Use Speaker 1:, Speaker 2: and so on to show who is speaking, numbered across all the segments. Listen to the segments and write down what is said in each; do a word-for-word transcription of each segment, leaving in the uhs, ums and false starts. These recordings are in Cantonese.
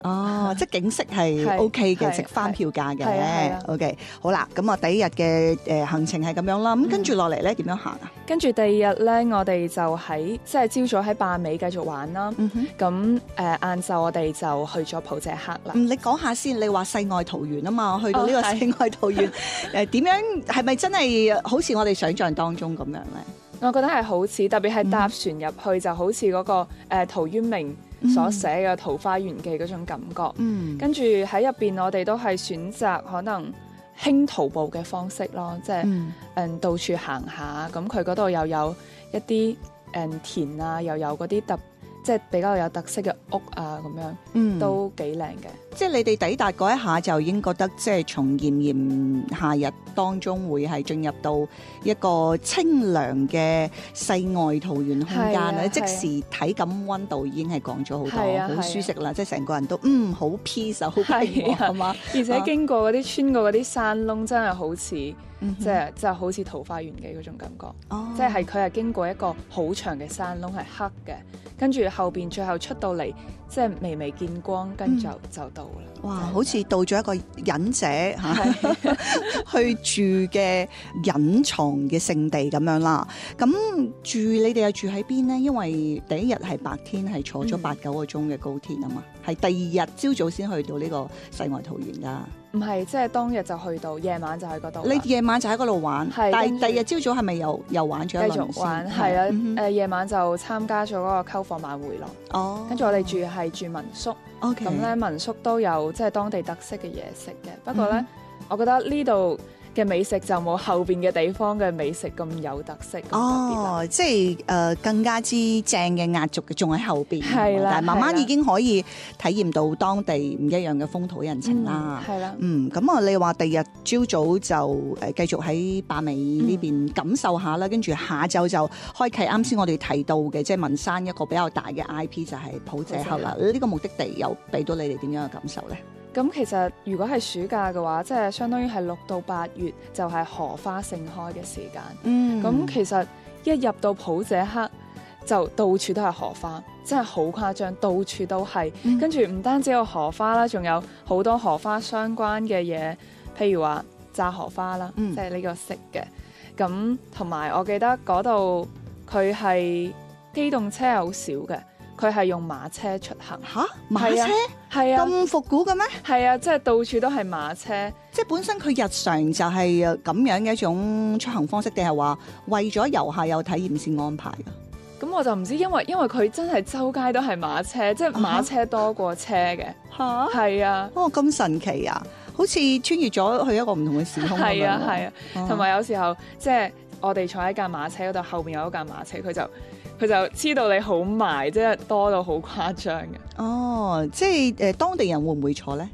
Speaker 1: 哦，即係景色係 OK 嘅，食翻票價嘅。OK， 好啦，咁啊第一日嘅誒行程係咁樣啦。咁跟住落嚟咧點樣行啊？
Speaker 2: 跟住第二日咧，我哋就喺即係朝早喺壩尾繼續玩啦。咁誒晏晝我哋就去咗普謝克啦。
Speaker 1: 嗯，你講下先，你話世外桃源啊嘛，去到呢個世外桃源誒點樣？係咪真係好似我哋想象當中咁樣咧？
Speaker 2: 我覺得係好似，特別係搭船入去就好似嗰個誒陶淵明所寫嘅《桃花源記》嗰種感覺。嗯，跟住喺入邊我哋都係選擇可能輕徒步嘅方式咯，即係誒、嗯、到處行下。咁佢嗰度又有一啲誒田啊，又有嗰啲特即係比較有特色嘅屋啊，咁樣、嗯、都幾靚嘅。
Speaker 1: 即係你哋抵達嗰一下就已經覺得，即係從炎炎夏日當中會係進入到一個清涼嘅世外桃源空間啦。即時體感溫度已經係降咗好多，好舒適啦。即係成個人都嗯好 peace 好平和嘛。而
Speaker 2: 且經過嗰啲穿過嗰啲山窿，真係好似。嗯、即係即係好似《桃花源記》嗰種感覺，哦、即係佢係經過一個好長嘅山窿，係黑嘅，跟住後邊最後出到嚟，即係微微見光，跟住就、嗯、就到啦。
Speaker 1: 哇！好似到咗一個隱者嚇去住嘅隱藏嘅聖地咁樣啦。咁住你哋又住喺邊呢？因為第一日係白天係坐咗八九個鐘嘅高鐵啊嘛，係、嗯、第二日朝早先去到呢個世外桃源㗎。
Speaker 2: 唔係，即係當日就去到，夜晚就喺嗰度。
Speaker 1: 你夜晚就喺嗰度玩，但係第二日朝早係咪又又玩咗一輪先？
Speaker 2: 繼續玩，係啊，誒、嗯呃、夜晚就參加咗嗰個篝火晚會咯。哦，跟住我哋住係住民宿。OK，咁咧民宿都有即係當地特色嘅嘢食嘅。不過咧，嗯、我覺得呢度嘅美食就冇後邊嘅地方嘅美食咁有特色。
Speaker 1: 哦，即係誒、呃、更加之正嘅壓軸嘅，仲喺後邊。
Speaker 2: 係啦，
Speaker 1: 但係慢慢已經可以體驗到當地唔一樣嘅風土人情啦。係啦、嗯，嗯，咁啊，你話第二日朝早就誒繼續喺壩尾呢邊感受下啦，跟住、嗯、下晝就開啟啱先我哋提到嘅，即係文山一個比較大嘅 I P 就係普謝克啦。呢個目的地又俾到你哋點樣嘅感受咧？
Speaker 2: 咁其實如果係暑假嘅話，即係相當於係六到八月就係荷花盛開嘅時間。嗯，咁其實一入到普謝克就到處都係荷花，真係好誇張，到處都係。嗯、跟住唔單止有荷花啦，仲有好多荷花相關嘅嘢，譬如話炸荷花啦，嗯、即係呢個食嘅。咁同埋我記得嗰度佢係機動車好少嘅。佢係用馬車出行。
Speaker 1: 吓？馬車？係啊，咁復古嘅咩？
Speaker 2: 係啊，即係到處都係馬車。
Speaker 1: 即係本身佢日常就係咁樣嘅一種出行方式，定係話為咗遊客有體驗先安排㗎？
Speaker 2: 咁我就唔知，因為因為佢真係周街都係馬車，即係馬車多過車嘅。吓？係啊。哦，
Speaker 1: 咁神奇啊！好似穿越咗去一個唔同嘅時空咁樣。係啊，係啊。
Speaker 2: 同埋、啊、有時候即係我哋坐喺架馬車嗰度，後邊有一架馬車，佢就。佢就黐到你好埋，即係多到好誇張嘅。
Speaker 1: 哦，即係誒、呃，當地人會唔會坐咧？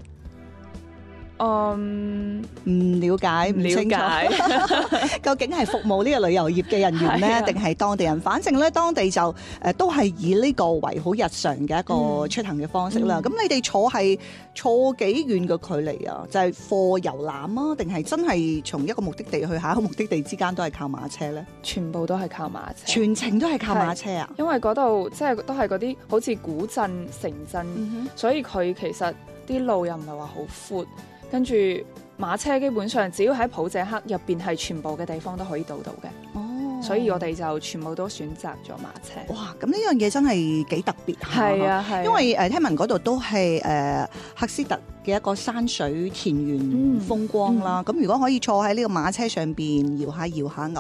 Speaker 2: 嗯，
Speaker 1: 唔了解，唔清楚，
Speaker 2: 了解
Speaker 1: 究竟係服務呢個旅遊業嘅人員咧，定係當地人？反正咧，當地就誒、呃、都係以呢個為好日常嘅一個出行嘅方式啦。咁、嗯、你哋坐係坐幾遠嘅距離啊？就係、是、貨遊覽啊，定係真係從一個目的地去下一個目的地之間都係靠馬車咧？
Speaker 2: 全部都係靠馬車，
Speaker 1: 全程都係靠馬車啊！
Speaker 2: 因為嗰度即係都係嗰啲好似古鎮城鎮，嗯、哼所以佢其實啲路又唔係話好闊。跟住馬車基本上只要喺普謝克入邊係全部嘅地方都可以到到嘅，哦，所以我哋就全部都選擇咗馬車。
Speaker 1: 哇，咁呢樣嘢真係幾特別嚇，
Speaker 2: 係啊係，
Speaker 1: 因為誒聽聞嗰度都係誒赫斯特嘅一個山水田園風光啦。咁、嗯嗯、如果可以坐喺呢個馬車上邊搖下搖下